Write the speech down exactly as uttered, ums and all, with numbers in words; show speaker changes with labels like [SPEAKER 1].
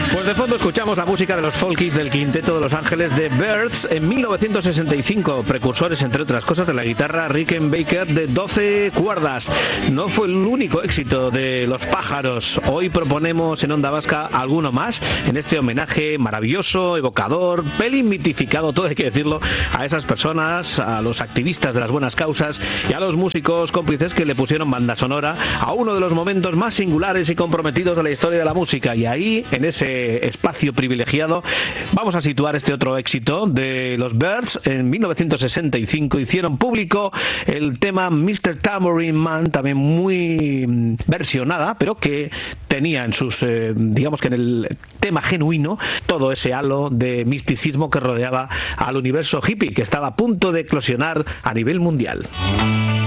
[SPEAKER 1] Pues de fondo escuchamos la música de los Folkies del Quinteto de Los Ángeles de Byrds en mil novecientos sesenta y cinco, precursores entre otras cosas de la guitarra Rickenbacker de doce cuerdas. No fue el único éxito de Los Pájaros. Hoy proponemos en Onda Vasca alguno más en este homenaje maravilloso, evocador, pelín mitificado, todo hay que decirlo, a esas personas, a los activistas de las buenas causas y a los músicos cómplices que le pusieron banda sonora a uno de los momentos más singulares y comprometidos de la historia de la música. Y ahí, en ese espacio privilegiado, vamos a situar este otro éxito de los Byrds. En mil novecientos sesenta y cinco hicieron público el tema mister Tambourine Man, también muy versionada, pero que tenía en sus, eh, digamos que en el tema genuino, todo ese halo de misticismo que rodeaba al universo hippie, que estaba a punto de eclosionar a nivel mundial.